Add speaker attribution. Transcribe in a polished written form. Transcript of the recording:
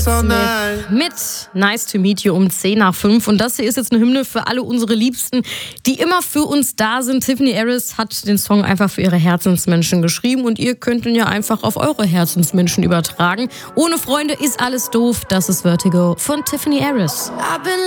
Speaker 1: Mit Nice to Meet You um 10:10. Und das hier ist jetzt eine Hymne für alle unsere Liebsten, die immer für uns da sind. Tiffany Harris hat den Song einfach für ihre Herzensmenschen geschrieben und ihr könnt ihn ja einfach auf eure Herzensmenschen übertragen. Ohne Freunde ist alles doof. Das ist Vertigo von Tiffany Harris.